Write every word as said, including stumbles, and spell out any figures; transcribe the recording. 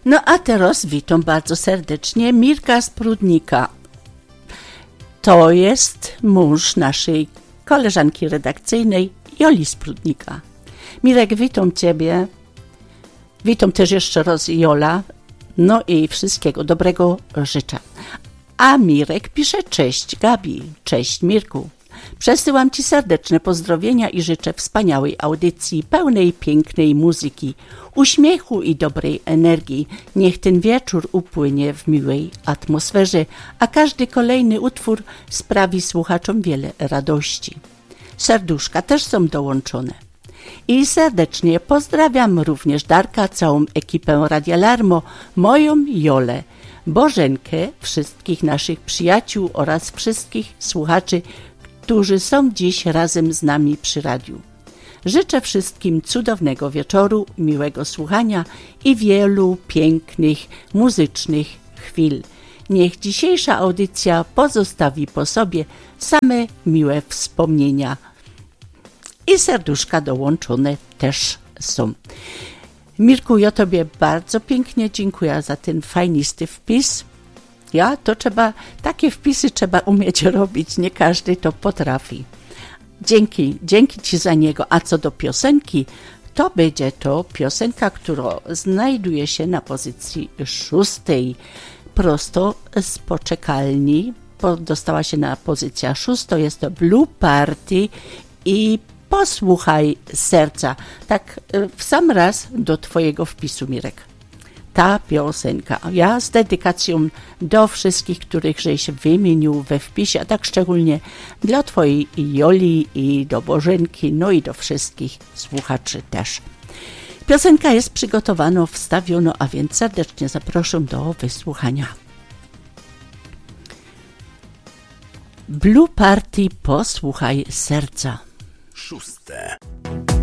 No a teraz witam bardzo serdecznie Mirka z Prudnika. To jest mąż naszej koleżanki redakcyjnej Joli z Prudnika. Mirek, witam Ciebie. Witam też jeszcze raz Jola. No i wszystkiego dobrego życzę. A Mirek pisze: cześć Gabi, cześć Mirku. Przesyłam Ci serdeczne pozdrowienia i życzę wspaniałej audycji, pełnej pięknej muzyki, uśmiechu i dobrej energii. Niech ten wieczór upłynie w miłej atmosferze, a każdy kolejny utwór sprawi słuchaczom wiele radości. Serduszka też są dołączone. I serdecznie pozdrawiam również Darka, całą ekipę Radia Larmo, moją Jolę, Bożenkę, wszystkich naszych przyjaciół oraz wszystkich słuchaczy, którzy są dziś razem z nami przy radiu. Życzę wszystkim cudownego wieczoru, miłego słuchania i wielu pięknych, muzycznych chwil. Niech dzisiejsza audycja pozostawi po sobie same miłe wspomnienia. I serduszka dołączone też są. Mirku, ja Tobie bardzo pięknie dziękuję za ten fajnisty wpis. Ja, to trzeba, takie wpisy trzeba umieć robić, nie każdy to potrafi. Dzięki, dzięki Ci za niego. A co do piosenki, to będzie to piosenka, która znajduje się na pozycji szóstej. Prosto z poczekalni dostała się na pozycję szóstą. Jest to Blue Party i Posłuchaj serca. Tak w sam raz do Twojego wpisu, Mirek. Ta piosenka. Ja z dedykacją do wszystkich, których żeś wymienił we wpisie, a tak szczególnie dla Twojej Joli i do Bożenki, no i do wszystkich słuchaczy też. Piosenka jest przygotowana, wstawiono, a więc serdecznie zapraszam do wysłuchania. Blue Party, Posłuchaj serca. Szóste.